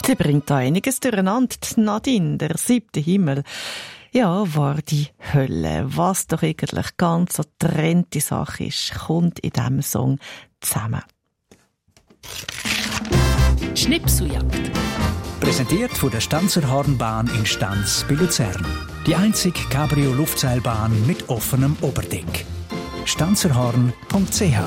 Sie bringt da einiges durcheinander. Die Nadine, der 7. Himmel. Ja, war die Hölle. Was doch eigentlich ganz so trennte Sache ist, kommt in diesem Song zusammen. Schnipseljagd. Präsentiert von der Stanzer Hornbahn in Stanz bei Luzern. Die einzige Cabrio-Luftseilbahn mit offenem Oberdeck. stanzerhorn.ch.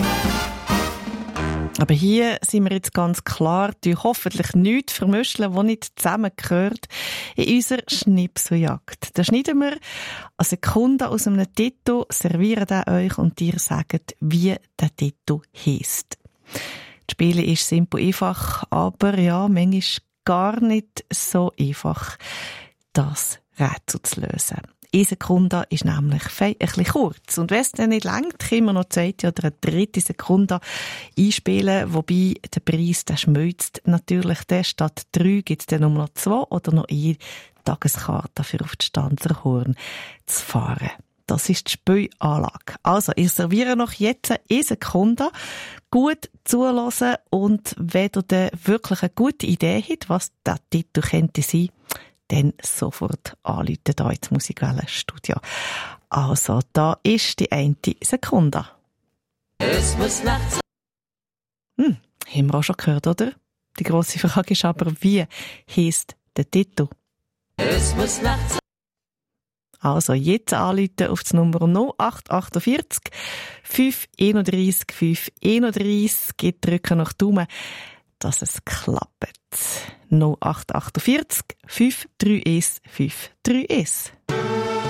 Aber hier sind wir jetzt ganz klar, die hoffentlich nichts vermischen, was nicht zusammengehört in unserer Schnipseljagd. Da schneiden wir eine Sekunde aus einem Titel, servieren den euch und ihr sagt, wie der Titel heisst. Das Spiel ist simpel einfach, aber ja, manchmal gar nicht so einfach, das Rätsel zu lösen. Eine Sekunde ist nämlich ein bisschen kurz. Und wenn es dann nicht reicht, können wir noch eine zweite oder eine dritte Sekunde einspielen. Wobei der Preis, der schmilzt natürlich. Der statt 3 gibt es dann nur noch 2 oder noch eine Tageskarte dafür auf die Stanzer Horn zu fahren. Das ist die Spielanlage. Also, ich serviere noch jetzt eine Sekunde. Gut zuhören und wenn du dann wirklich eine gute Idee hast, was der Titel könnte sein, dann sofort anrufen hier ins Musikwellenstudio. Also, da ist die eine Sekunde. Es muss nachts. Haben wir auch schon gehört, oder? Die grosse Frage ist aber, wie heisst der Titel? Es muss nachts. Also, jetzt anrufen auf die Nummer 0848 531 531. Drücken nach Daumen, dass es klappt. 0848 531 531.